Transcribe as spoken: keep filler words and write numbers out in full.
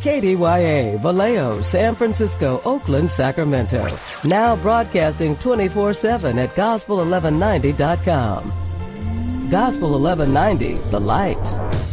K D Y A, Vallejo, San Francisco, Oakland, Sacramento. Now broadcasting twenty-four seven at gospel eleven ninety dot com. Gospel eleven ninety, The Light.